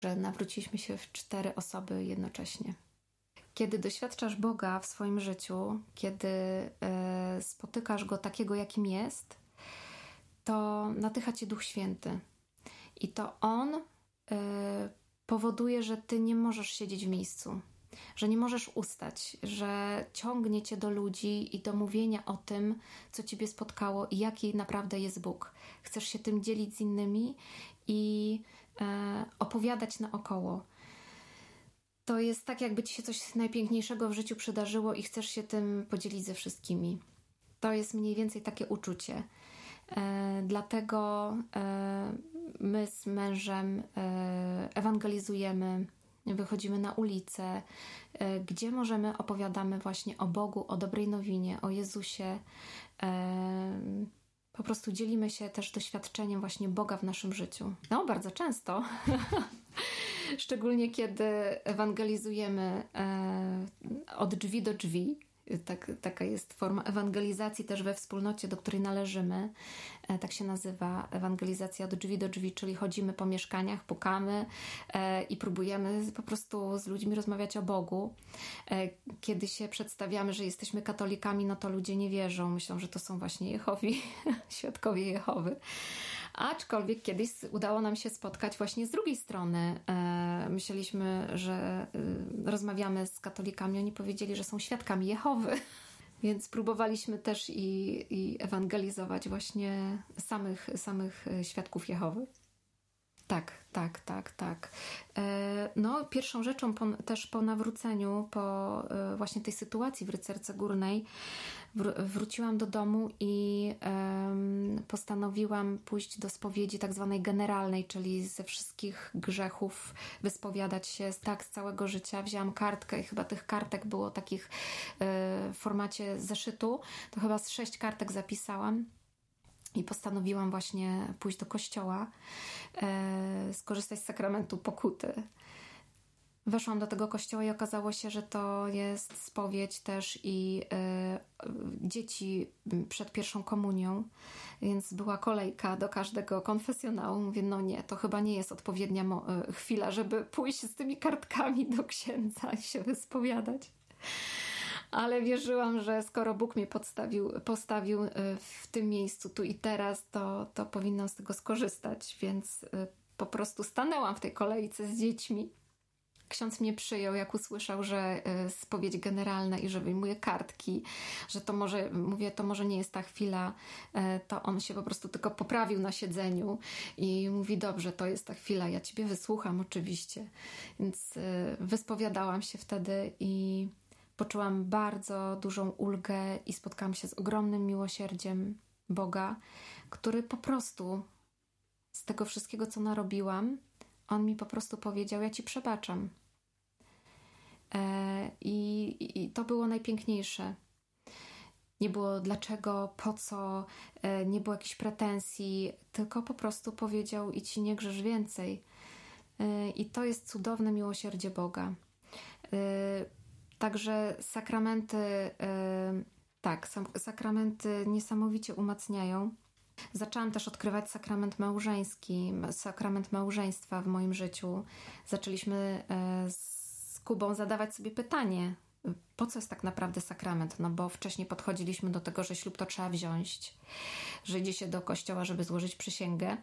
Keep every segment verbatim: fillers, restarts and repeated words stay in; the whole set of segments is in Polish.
że nawróciliśmy się w cztery osoby jednocześnie. Kiedy doświadczasz Boga w swoim życiu, kiedy e, spotykasz Go takiego, jakim jest, to natycha Cię Duch Święty. I to On e, powoduje, że Ty nie możesz siedzieć w miejscu, że nie możesz ustać, że ciągnie Cię do ludzi i do mówienia o tym, co Ciebie spotkało i jaki naprawdę jest Bóg. Chcesz się tym dzielić z innymi i e, opowiadać naokoło. To jest tak, jakby Ci się coś najpiękniejszego w życiu przydarzyło i chcesz się tym podzielić ze wszystkimi. To jest mniej więcej takie uczucie. E, dlatego e, my z mężem e, ewangelizujemy, wychodzimy na ulicę, e, gdzie możemy, opowiadamy właśnie o Bogu, o dobrej nowinie, o Jezusie. E, po prostu dzielimy się też doświadczeniem właśnie Boga w naszym życiu. No, bardzo często. Szczególnie kiedy ewangelizujemy e, od drzwi do drzwi. Tak, taka jest forma ewangelizacji też we wspólnocie, do której należymy. E, tak się nazywa ewangelizacja od drzwi do drzwi, czyli chodzimy po mieszkaniach, pukamy e, i próbujemy po prostu z ludźmi rozmawiać o Bogu. E, kiedy się przedstawiamy, że jesteśmy katolikami, no to ludzie nie wierzą. Myślą, że to są właśnie Jehowi, świadkowie Jehowy. Aczkolwiek kiedyś udało nam się spotkać właśnie z drugiej strony. E, myśleliśmy, że e, rozmawiamy z katolikami. Oni powiedzieli, że są świadkami Jehowy. Więc próbowaliśmy też i, i ewangelizować właśnie samych, samych świadków Jehowy. Tak, tak, tak, tak. E, no, pierwszą rzeczą po, też po nawróceniu, po e, właśnie tej sytuacji w Rycerce Górnej, wr- wróciłam do domu i e, postanowiłam pójść do spowiedzi tak zwanej generalnej, czyli ze wszystkich grzechów wyspowiadać się tak z całego życia. Wzięłam kartkę i chyba tych kartek było takich e, w formacie zeszytu, to chyba z sześć kartek zapisałam. I postanowiłam właśnie pójść do kościoła, e, skorzystać z sakramentu pokuty. Weszłam do tego kościoła i okazało się, że to jest spowiedź też i e, dzieci przed pierwszą komunią, więc była kolejka do każdego konfesjonału. Mówię, no nie, to chyba nie jest odpowiednia mo- chwila, żeby pójść z tymi kartkami do księdza i się wyspowiadać. Ale wierzyłam, że skoro Bóg mnie podstawił, postawił w tym miejscu, tu i teraz, to, to powinnam z tego skorzystać. Więc po prostu stanęłam w tej kolejce z dziećmi. Ksiądz mnie przyjął, jak usłyszał, że spowiedź generalna i że wyjmuję kartki, że to może, mówię, to może nie jest ta chwila, to on się po prostu tylko poprawił na siedzeniu i mówi, dobrze, to jest ta chwila, ja Ciebie wysłucham oczywiście. Więc wyspowiadałam się wtedy i poczułam bardzo dużą ulgę i spotkałam się z ogromnym miłosierdziem Boga, który po prostu z tego wszystkiego, co narobiłam, On mi po prostu powiedział, ja Ci przebaczam. E, i, I to było najpiękniejsze. Nie było dlaczego, po co, e, nie było jakichś pretensji, tylko po prostu powiedział, idź i nie grzesz więcej. E, I to jest cudowne miłosierdzie Boga. E, Także sakramenty, yy, tak, sakramenty niesamowicie umacniają. Zaczęłam też odkrywać sakrament małżeński, sakrament małżeństwa w moim życiu. Zaczęliśmy yy, z Kubą zadawać sobie pytanie, po co jest tak naprawdę sakrament? No bo wcześniej podchodziliśmy do tego, że ślub to trzeba wziąć, że idzie się do kościoła, żeby złożyć przysięgę.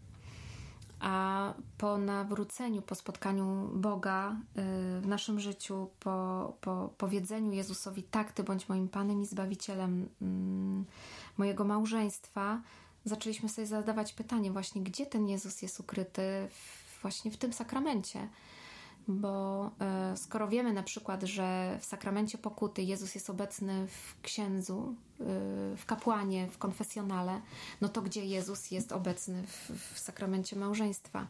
A po nawróceniu, po spotkaniu Boga w naszym życiu, po, po powiedzeniu Jezusowi, tak, Ty bądź moim Panem i Zbawicielem mojego małżeństwa, zaczęliśmy sobie zadawać pytanie właśnie, gdzie ten Jezus jest ukryty właśnie w tym sakramencie. Bo e, skoro wiemy na przykład, że w sakramencie pokuty Jezus jest obecny w księdzu, e, w kapłanie, w konfesjonale, no to gdzie Jezus jest obecny w, w sakramencie małżeństwa?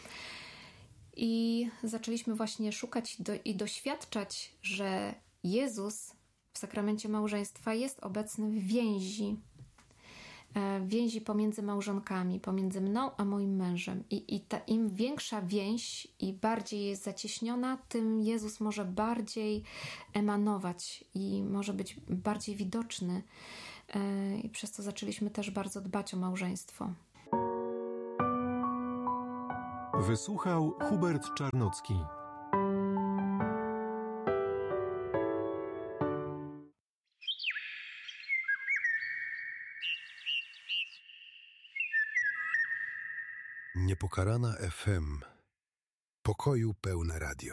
I zaczęliśmy właśnie szukać do, i doświadczać, że Jezus w sakramencie małżeństwa jest obecny w więzi, więzi pomiędzy małżonkami, pomiędzy mną a moim mężem. I, i ta, im większa więź i bardziej jest zacieśniona, tym Jezus może bardziej emanować i może być bardziej widoczny. I przez to zaczęliśmy też bardzo dbać o małżeństwo. Wysłuchał Hubert Czarnocki. Niepokalana F M. Pokoju pełne radio.